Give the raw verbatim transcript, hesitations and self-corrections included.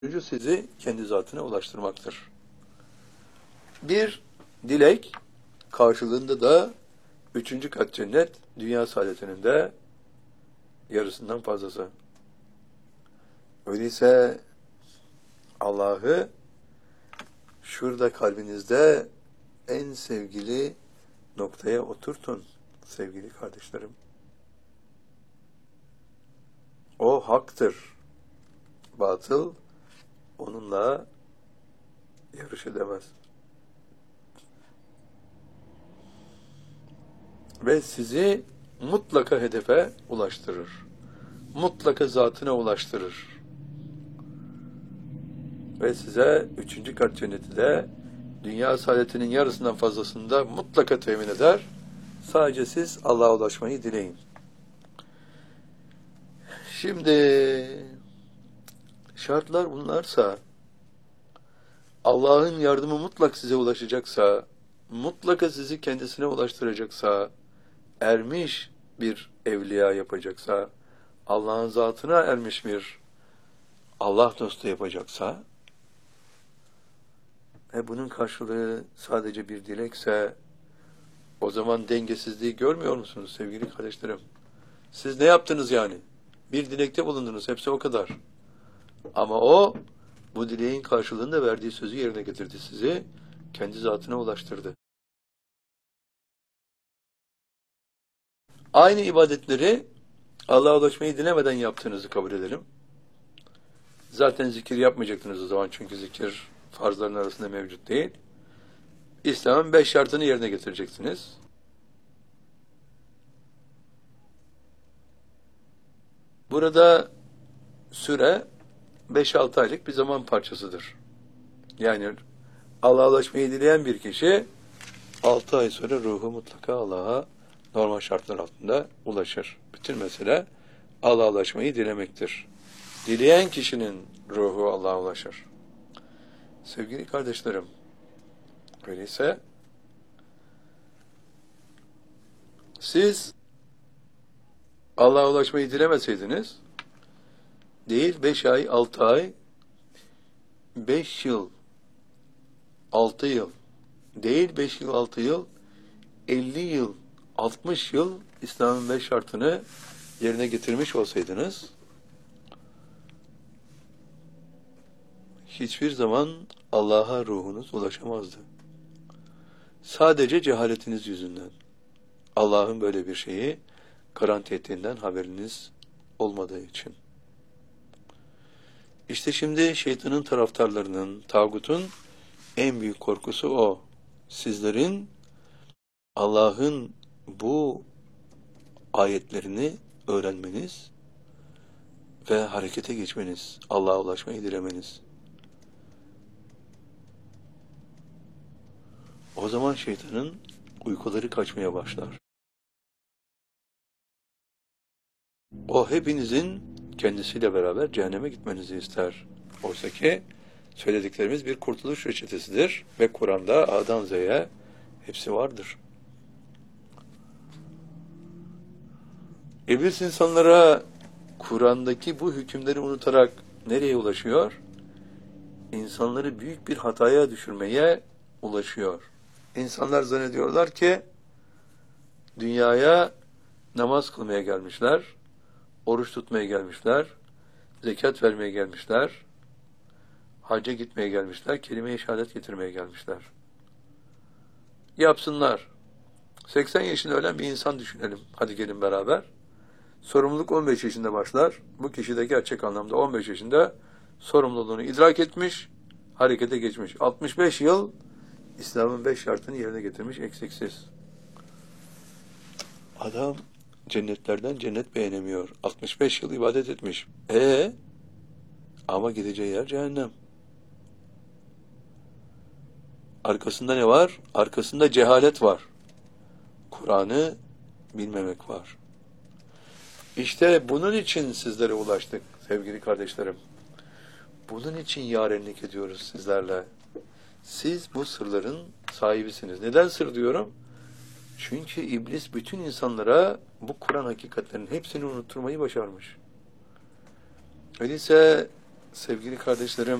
Gücü sizi kendi zatına ulaştırmaktır. Bir dilek karşılığında da üçüncü kat cennet, dünya saadetinin de yarısından fazlası. Öyleyse Allah'ı şurada kalbinizde en sevgili noktaya oturtun sevgili kardeşlerim. O haktır. Batıl onunla yarış edemez. Ve sizi mutlaka hedefe ulaştırır. Mutlaka zatına ulaştırır. Ve size üçüncü kat cenneti de dünya saadetinin yarısından fazlasını da mutlaka temin eder. Sadece siz Allah'a ulaşmayı dileyin. Şimdi şartlar bunlarsa, Allah'ın yardımı mutlak size ulaşacaksa, mutlaka sizi kendisine ulaştıracaksa, ermiş bir evliya yapacaksa, Allah'ın zatına ermiş bir Allah dostu yapacaksa, ve bunun karşılığı sadece bir dilekse, o zaman dengesizliği görmüyor musunuz sevgili kardeşlerim? Siz ne yaptınız yani? Bir dilekte bulundunuz, hepsi o kadar. Ama o, bu dileğin karşılığında verdiği sözü yerine getirdi sizi, kendi zatına ulaştırdı. Aynı ibadetleri Allah'a ulaşmayı dilemeden yaptığınızı kabul edelim. Zaten zikir yapmayacaktınız o zaman, çünkü zikir farzların arasında mevcut değil. İslam'ın beş şartını yerine getireceksiniz. Burada süre beş altı aylık bir zaman parçasıdır. Yani Allah'a ulaşmayı dileyen bir kişi altı ay sonra ruhu mutlaka Allah'a normal şartlar altında ulaşır. Bütün mesele Allah'a ulaşmayı dilemektir. Dileyen kişinin ruhu Allah'a ulaşır. Sevgili kardeşlerim, öyleyse siz Allah'a ulaşmayı dilemeseydiniz, değil beş ay, altı ay, beş yıl, altı yıl, değil beş yıl, altı yıl, elli yıl, altmış yıl İslam'ın beş şartını yerine getirmiş olsaydınız, hiçbir zaman Allah'a ruhunuz ulaşamazdı. Sadece cehaletiniz yüzünden. Allah'ın böyle bir şeyi garanti ettiğinden haberiniz olmadığı için. İşte şimdi şeytanın taraftarlarının, tağutun en büyük korkusu o. Sizlerin Allah'ın bu ayetlerini öğrenmeniz ve harekete geçmeniz, Allah'a ulaşmayı dilemeniz. O zaman şeytanın uykuları kaçmaya başlar. O hepinizin kendisiyle beraber cehenneme gitmenizi ister. Oysa ki söylediklerimiz bir kurtuluş reçetesidir ve Kur'an'da A'dan Z'ye hepsi vardır. İblis insanlara Kur'an'daki bu hükümleri unutarak nereye ulaşıyor? İnsanları büyük bir hataya düşürmeye ulaşıyor. İnsanlar zannediyorlar ki dünyaya namaz kılmaya gelmişler, oruç tutmaya gelmişler, zekat vermeye gelmişler, hacca gitmeye gelmişler, kelime-i şehadet getirmeye gelmişler. Yapsınlar. seksen yaşında ölen bir insan düşünelim. Hadi gelin beraber. Sorumluluk on beş yaşında başlar. Bu kişi de gerçek anlamda on beş yaşında sorumluluğunu idrak etmiş, harekete geçmiş. altmış beş yıl İslam'ın beş şartını yerine getirmiş eksiksiz. Adam cennetlerden cennet beğenemiyor. altmış beş yıl ibadet etmiş. E ama gideceği yer cehennem. Arkasında ne var? Arkasında cehalet var. Kur'an'ı bilmemek var. İşte bunun için sizlere ulaştık sevgili kardeşlerim. Bunun için yarenlik ediyoruz sizlerle. Siz bu sırların sahibisiniz. Neden sır diyorum? Çünkü iblis bütün insanlara bu Kur'an hakikatlerinin hepsini unutturmayı başarmış. Öyleyse sevgili kardeşlerim,